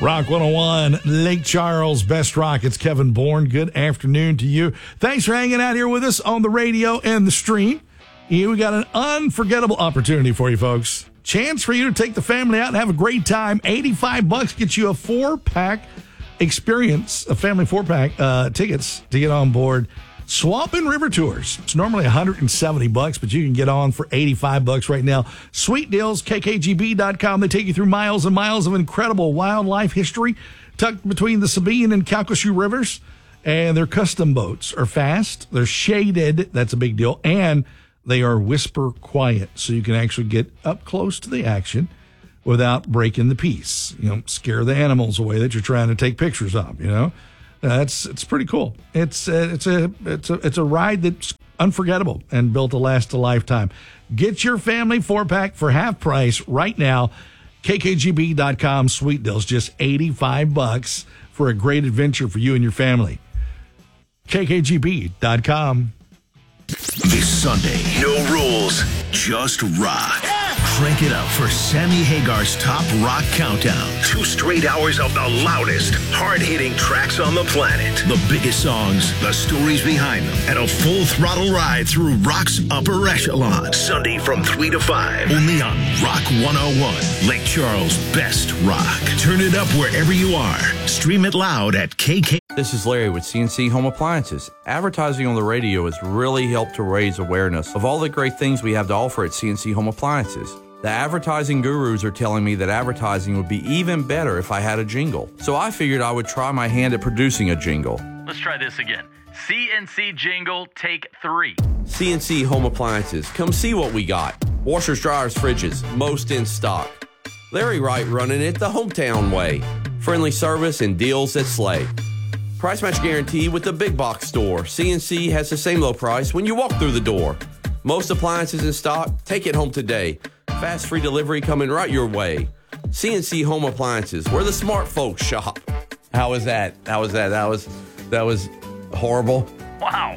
Rock 101, Lake Charles, Best Rock. It's Kevin Bourne. Good afternoon to you. Thanks for hanging out here with us on the radio and the stream. We got an unforgettable opportunity for you folks. Chance for you to take the family out and have a great time. $85 gets you a 4-pack experience, a family 4-pack tickets to get on board Swampin' River Tours. It's normally $170, but you can get on for $85 right now. Sweet deals, kkgb.com. They take you through miles and miles of incredible wildlife history tucked between the Sabine and Calcasieu rivers. And their custom boats are fast. They're shaded. That's a big deal. And they are whisper quiet, so you can actually get up close to the action without breaking the peace. You know, scare the animals away that you're trying to take pictures of, you know. It's pretty cool. It's a ride that's unforgettable and built to last a lifetime. Get your family 4-pack for half price right now. kkgb.com. Sweet deals, just $85 for a great adventure for you and your family. kkgb.com. This Sunday, no rules, just rock. Crank it up for Sammy Hagar's Top Rock Countdown. 2 straight hours of the loudest, hard-hitting tracks on the planet. The biggest songs, the stories behind them, and a full throttle ride through rock's upper echelon. Sunday from 3 to 5. Only on Rock 101, Lake Charles' Best Rock. Turn it up wherever you are. Stream it loud at KK. This is Larry with CNC Home Appliances. Advertising on the radio has really helped to raise awareness of all the great things we have to offer at CNC Home Appliances. The advertising gurus are telling me that advertising would be even better if I had a jingle. So I figured I would try my hand at producing a jingle. Let's try this again. CNC jingle, take 3. CNC Home Appliances. Come see what we got. Washers, dryers, fridges, most in stock. Larry Wright running it the hometown way. Friendly service and deals that slay. Price match guarantee with the big box store. CNC has the same low price when you walk through the door. Most appliances in stock. Take it home today. Fast free delivery coming right your way. CNC Home Appliances, where the smart folks shop. How was that? That was horrible. Wow.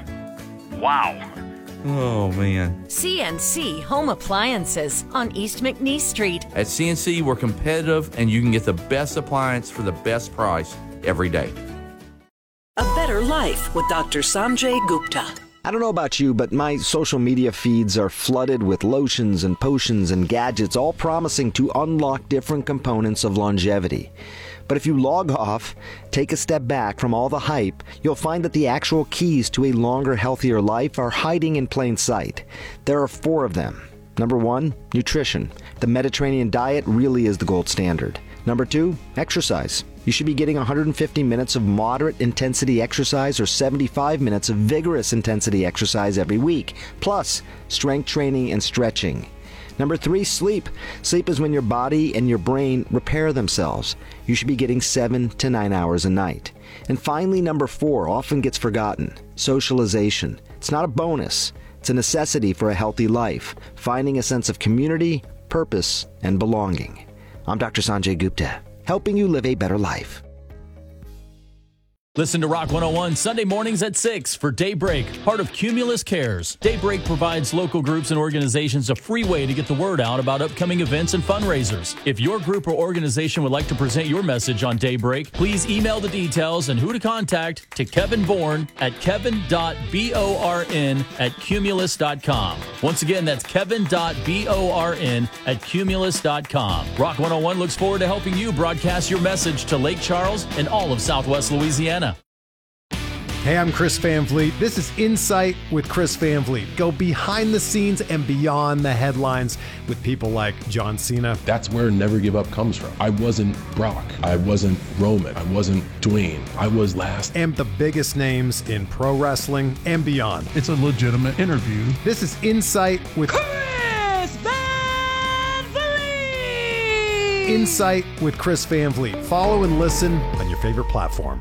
Oh, man. CNC Home Appliances on East McNeese Street. At CNC, we're competitive, and you can get the best appliance for the best price every day. A Better Life with Dr. Sanjay Gupta. I don't know about you, but my social media feeds are flooded with lotions and potions and gadgets, all promising to unlock different components of longevity. But if you log off, take a step back from all the hype, you'll find that the actual keys to a longer, healthier life are hiding in plain sight. There are 4 of them. Number 1, nutrition. The Mediterranean diet really is the gold standard. Number 2, exercise. You should be getting 150 minutes of moderate intensity exercise or 75 minutes of vigorous intensity exercise every week, plus strength training and stretching. Number 3, sleep. Sleep is when your body and your brain repair themselves. You should be getting 7 to 9 hours a night. And finally, number 4 often gets forgotten. Socialization. It's not a bonus. It's a necessity for a healthy life. Finding a sense of community, purpose, and belonging. I'm Dr. Sanjay Gupta, helping you live a better life. Listen to Rock 101 Sunday mornings at 6 for Daybreak, part of Cumulus Cares. Daybreak provides local groups and organizations a free way to get the word out about upcoming events and fundraisers. If your group or organization would like to present your message on Daybreak, please email the details and who to contact to Kevin Bourne at kevin.born@cumulus.com. Once again, that's kevin.born@cumulus.com. Rock 101 looks forward to helping you broadcast your message to Lake Charles and all of Southwest Louisiana. Hey, I'm Chris Van Vliet. This is Insight with Chris Van Vliet. Go behind the scenes and beyond the headlines with people like John Cena. That's where Never Give Up comes from. I wasn't Brock. I wasn't Roman. I wasn't Dwayne. I was last. And the biggest names in pro wrestling and beyond. It's a legitimate interview. This is Insight with Chris Van Vliet. Insight with Chris Van Vliet. Follow and listen on your favorite platform.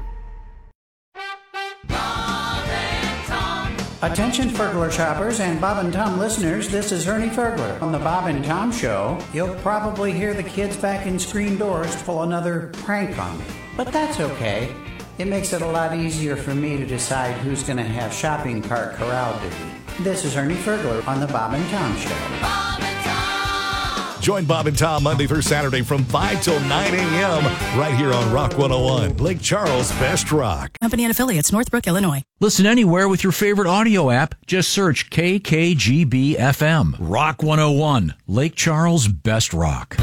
Attention Fergler shoppers and Bob and Tom listeners, this is Ernie Fergler. On the Bob and Tom Show, you'll probably hear the kids back in screen doors pull another prank on me. But that's okay. It makes it a lot easier for me to decide who's going to have shopping cart corral duty. This is Ernie Fergler on the Bob and Tom Show. Bob and Tom. Join Bob and Tom Monday through Saturday from 5 till 9 a.m. right here on Rock 101, Lake Charles' best rock. Company and affiliates, Northbrook, Illinois. Listen anywhere with your favorite audio app. Just search KKGB FM. Rock 101, Lake Charles' best rock.